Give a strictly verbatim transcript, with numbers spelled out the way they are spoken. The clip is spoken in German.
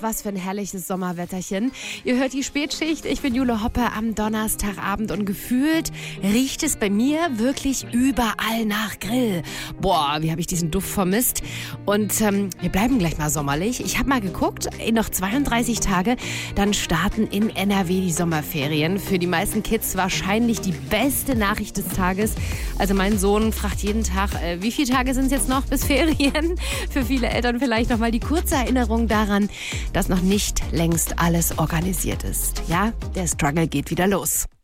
was für ein herrliches Sommerwetterchen. Ihr hört die Spätschicht. Ich bin Jule Hoppe am Donnerstagabend und gefühlt riecht es bei mir wirklich überall nach Grill. Boah, wie habe ich diesen Duft vermisst. Und ähm, wir bleiben gleich mal sommerlich. Ich habe mal geguckt, in noch zweiunddreißig Tage, dann starten in N R W die Sommerferien. Für die meisten Kids wahrscheinlich die beste Nachricht des Tages. Also mein Sohn fragt jeden Tag, äh, wie viele Tage sind es jetzt noch bis Ferien? Für viele Eltern vielleicht noch mal die kurze Erinnerung daran, dass noch nicht längst alles organisiert ist. Ja, der Struggle geht wieder los.